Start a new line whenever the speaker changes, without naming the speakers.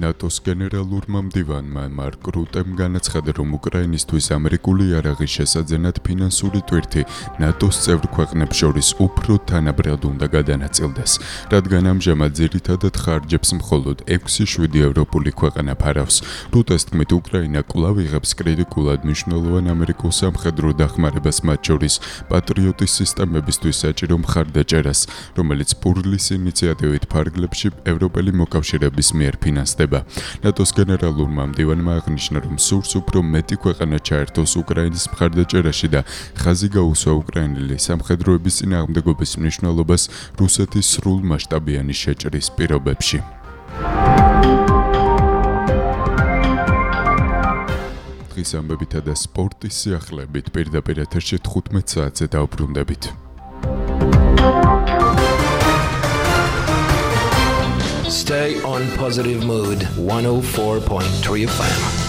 ნატოს გენერალურმა მდივანმა მარკ რუტემ განაცხადა, რომ უკრაინისთვის ამერიკული იარაღის შესაძენად ფინანსური ტვირთი ნატოს წევრ ქვეყნებს შორის უფრო თანაბრად უნდა გადანაწილდეს, რადგან ამჟამად ძირითადად ხარჯებს მხოლოდ 6-7 ევროპული ქვეყანა ფარავს. რუტეს თქმით, უკრაინა კვლავ იღებს კრიტიკულად მნიშვნელოვან ამერიკულ სამხედრო დახმარებას, მათ შორის პატრიოტის სისტემებისთვის საჭირო მხარდაჭერას, რომელიც პურლის ინიციატივით ფარგლებში ევროპელი მოკავშირეების მიერ ფინანსდება. ნატოს გენერალურმა მდივანმა აღნიშნა, რომ სურს უფრო მეტი ქვეყანა ჩაერთოს უკრაინის მხარდაჭერაში და ხაზი გაუსვა უკრაინელი სამხედროების წინააღმდეგობის მნიშვნელობას რუსეთის სრულმასშტაბიანი შეჭრის პირობებში. დღის ამბებითა და სპორტის სიახლეებით პირდაპირ ეთერში 15 საათზე დავბრუნდებით.
Stay on positive mood. 104.3 FM.